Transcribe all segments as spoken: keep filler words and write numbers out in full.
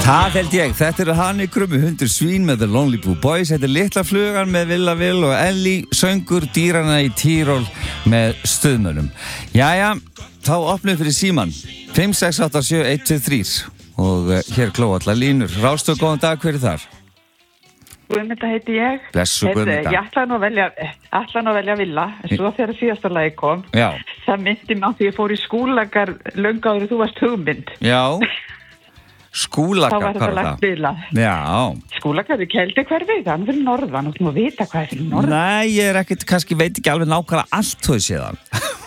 Það held ég, þetta eru Hani Krummi hundur svín með The Lonely Blue Boys. Þetta er Litla flugan með Villa Will og Ellie, söngur dýrana í Tyrol með stuðmönnum. Jæja, þá opnum við fyrir síman fimm sex átta sjö eitt tvö þrjú og uh, hér klóa allar línur. Rástu, góðan dag, hver er þar? Guðmynda heiti ég. Blessu Guðmynda. Ég ætla nú að velja, ætla nú að velja Villa, en svo þegar síðasta lagi kom, Já. það myndi mig á því ég fór í skúlakar löngu áður en þú varst hugmynd. Já. Skúlakar, hvað var það? Villa. Já. Skúlakar er keldi hverfi, það er fyrir norðan, og þú má vita hvað er fyrir norðan. Nei, ég er ekkert, kannski veit ekki alveg nákvæmlega allt þú séðan.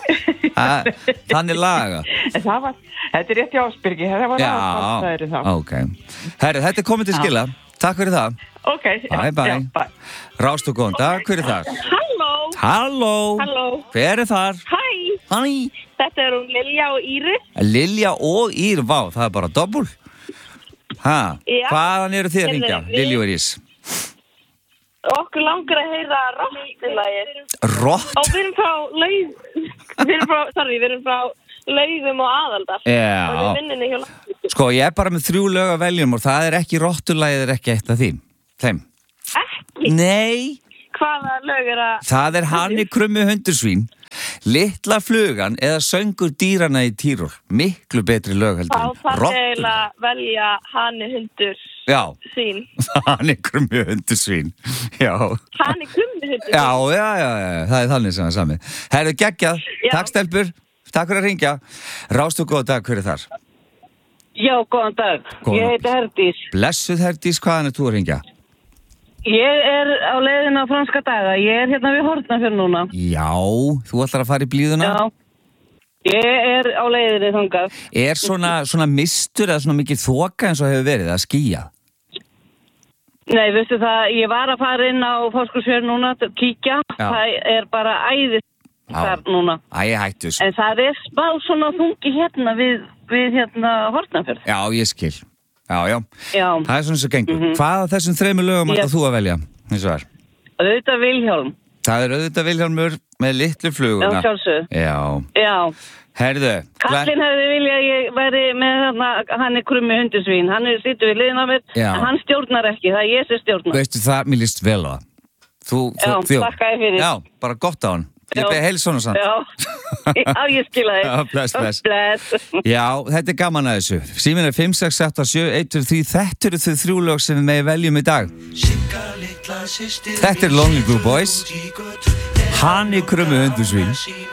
Þannig laga. En það var, þetta er rétt í Ásbyrgi, það var aðstæður þá. Já, ok. Herri, þetta er komið til skila. Takk fyrir það. Ok. Bye, bye. Já, bye. Rástu, góðan dag, hver er þar? Halló. Halló. Halló. Hver er þar? Hæ. Hæ. Þetta er hún Lilja og Íris. Lilja og Ír, vá, það er bara dobbul. Ha, Já. hvaðan eru þið að Heyrðu, hringja? við- Lilju og Írís. Okkur langar að heyra rottilagið. Rott? Og við erum frá laug... Við erum frá, sorry, við erum frá Laugum og Aðaldal. Og Já. við vinninni hjá Laugum. Sko, ég er bara með þrjú lög að veljum og það er ekki rottulagið er ekki eitt af því. Þeim. Ekki? Nei, Hvaða laug er að... það er Hani Krummi hundursvín, Litla flugan eða söngur dýrana í Tyrol. Miklu betri lög heldur Þá en þarf rottul- eiginlega að velja Hani hundur Já, sín. Hani Krummi hundursvín. Já. Hani krummi hundur sín. Já, já, já, já, það er þannig sem það er sami. Herðu, geggjað, Já. takk stelpur, takk fyrir að ringja. Rástu, góða dag, hver er þar? Já, góðan dag. Góðan Ég dag. heiti Herdís. Blessuð Herdís, hvaðan er þú að ringja? Ég er á leiðin á franska daga. Ég er hérna við Hortnafjörð núna. Já, þú ætlar að fara í blíðuna? Já. Ég er á leiðinni þangað. Er svona, svona mistur eða svona mikið þoka eins og hefur verið að skýja? Nei, veistu það, ég var að fara inn á Fáskursfjörð núna að kíkja. Já. Það er bara æðist þar núna. Æ, ég hættu þessu. En það er spá svona þungi hérna við, við hérna Hortnafjörð. Já, ég skil. Já, já. Já. Það er svona sem gengur. Hvað af þessum þreymur lögum Já. ætlar þú að velja? Eins og er. Auðvitað Vilhjálm. Það er auðvitað Vilhjálmur með litlu Já, fluguna. sjálfsögðu. Já. Já. Herðu. Kallinn hefði viljað að ég væri með þarna, hann er Krummi hundursvín. Hann er sittur við liðin á mér, Já. en hann stjórnar ekki. Það er ég sem stjórnar. Veistu það, mér líst vel á það. Þú, Já, þú, þú, þakka þér fyrir. Já, bara gott á hann. Ég Já. beði heilsónu samt. Já, já, ég skila þig. Já, bless, bless. Bless. Já, þetta er gaman að þessu. Síminn er fimm sex átta sjö eitt tvö þrjú. Þetta eru þau þrjú lög sem við megi veljum í dag. Þetta er Lonely Blue Boys, Hani Krummi hundursvín